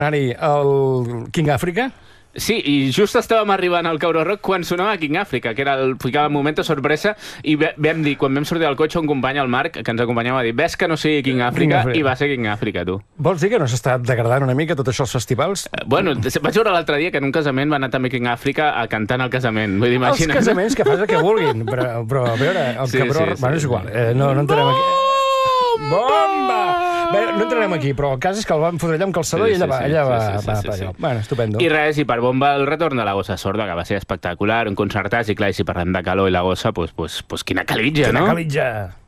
Ari, el King Africa? Sí, i just estàvem arribant al Cauro Rock quan sonava King Africa, que era el moment de sorpresa, i vam dir, quan vam sortir del cotxe, un company, el Marc, que ens acompanyava, va dir, ves que no sigui King Africa, i va ser King Africa, tu. Vols dir que no s'està degradant una mica tot això als festivals? Bueno, vaig veure l'altre dia que en un casament va anar també King Africa a cantar en el casament. Vull dir, imagina't. Els casaments que fas el que vulguin, però a veure, el cabró... Bueno, és igual, no entrarem aquí. Bomba! Bé, no entrarem aquí, però el cas és que el van fotre allà amb calçador i ella va allà. Bueno, estupendo. I res, i per bomba el retorn de la gossa sorda, que va ser espectacular, un concertàs, i clar, i si parlem de calor i la gossa, pues quina calitja, no? Quina calitja!